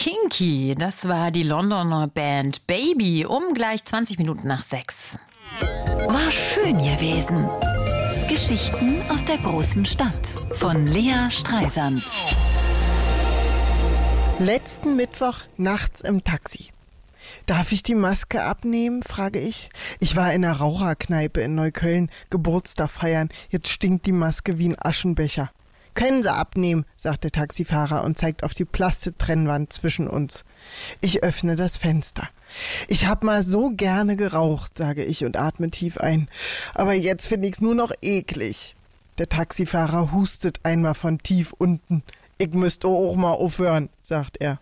Kinky, das war die Londoner Band Baby um gleich 20 Minuten nach 6. War schön gewesen. Geschichten aus der großen Stadt von Lea Streisand. Letzten Mittwoch nachts im Taxi. Darf ich die Maske abnehmen, frage ich. Ich war in einer Raucherkneipe in Neukölln, Geburtstag feiern. Jetzt stinkt die Maske wie ein Aschenbecher. Können Sie abnehmen, sagt der Taxifahrer und zeigt auf die Plastiktrennwand zwischen uns. Ich öffne das Fenster. Ich hab mal so gerne geraucht, sage ich und atme tief ein. Aber jetzt finde ich's nur noch eklig. Der Taxifahrer hustet einmal von tief unten. Ich müsste auch mal aufhören, sagt er.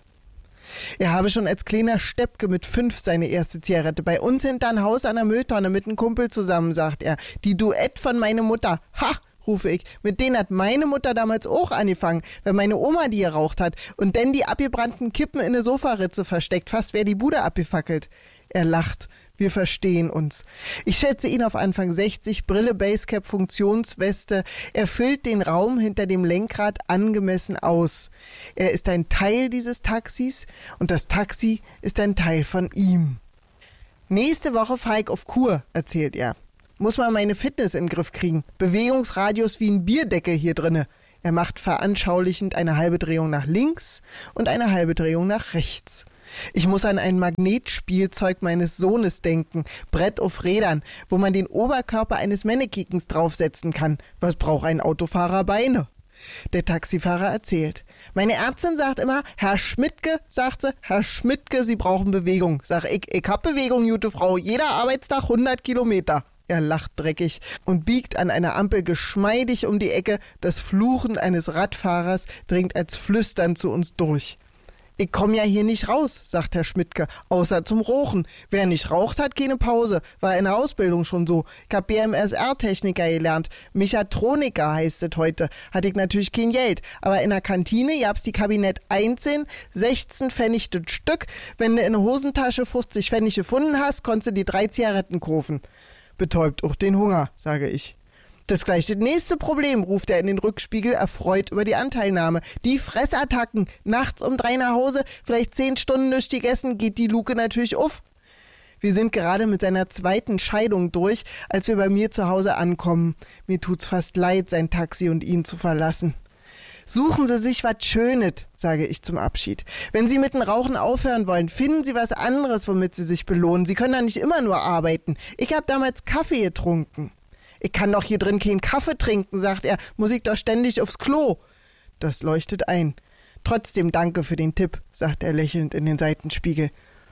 Er habe schon als kleiner Steppke mit 5 seine erste Zigarette bei uns hinterm Haus an der Mülltonne mit einem Kumpel zusammen, sagt er. Die Duett von meiner Mutter. Ha! Rufe ich. Mit denen hat meine Mutter damals auch angefangen, wenn meine Oma die geraucht hat und dann die abgebrannten Kippen in eine Sofaritze versteckt, fast wäre die Bude abgefackelt. Er lacht. Wir verstehen uns. Ich schätze ihn auf Anfang 60, Brille, Basecap, Funktionsweste. Er füllt den Raum hinter dem Lenkrad angemessen aus. Er ist ein Teil dieses Taxis und das Taxi ist ein Teil von ihm. Nächste Woche fahre ich auf Kur, erzählt er. Muss man meine Fitness in den Griff kriegen. Bewegungsradius wie ein Bierdeckel hier drinne. Er macht veranschaulichend eine halbe Drehung nach links und eine halbe Drehung nach rechts. Ich muss an ein Magnetspielzeug meines Sohnes denken, Brett auf Rädern, wo man den Oberkörper eines Mannekikens draufsetzen kann. Was braucht ein Autofahrer Beine? Der Taxifahrer erzählt. Meine Ärztin sagt immer, Herr Schmidtke, sagt sie, Herr Schmidtke, Sie brauchen Bewegung. Sag ich hab Bewegung, gute Frau, jeder Arbeitstag 100 Kilometer. Er lacht dreckig und biegt an einer Ampel geschmeidig um die Ecke. Das Fluchen eines Radfahrers dringt als Flüstern zu uns durch. Ich komm ja hier nicht raus, sagt Herr Schmidtke, außer zum Rauchen. Wer nicht raucht, hat keine Pause. War in der Ausbildung schon so. Ich hab BMSR-Techniker gelernt. Mechatroniker heißt es heute. Hatte ich natürlich kein Geld. Aber in der Kantine gab's die Kabinett 1, 16 Pfennig das Stück. Wenn du in der Hosentasche 50 Pfennig gefunden hast, konntest du die 3 Zigaretten kaufen. Betäubt auch den Hunger, sage ich. Das gleich das nächste Problem, ruft er in den Rückspiegel, erfreut über die Anteilnahme. Die Fressattacken, nachts um 3 nach Hause, vielleicht 10 Stunden nicht gegessen, geht die Luke natürlich auf. Wir sind gerade mit seiner 2. Scheidung durch, als wir bei mir zu Hause ankommen. Mir tut's fast leid, sein Taxi und ihn zu verlassen. Suchen Sie sich was Schönes, sage ich zum Abschied. Wenn Sie mit dem Rauchen aufhören wollen, finden Sie was anderes, womit Sie sich belohnen. Sie können doch nicht immer nur arbeiten. Ich habe damals Kaffee getrunken. Ich kann doch hier drin keinen Kaffee trinken, sagt er. Muss ich doch ständig aufs Klo. Das leuchtet ein. Trotzdem danke für den Tipp, sagt er lächelnd in den Seitenspiegel.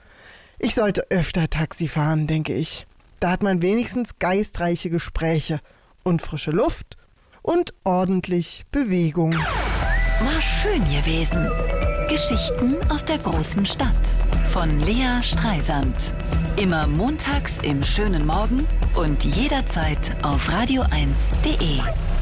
Ich sollte öfter Taxi fahren, denke ich. Da hat man wenigstens geistreiche Gespräche und frische Luft und ordentlich Bewegung. War schön gewesen. Geschichten aus der großen Stadt von Lea Streisand. Immer montags im schönen Morgen und jederzeit auf radio1.de.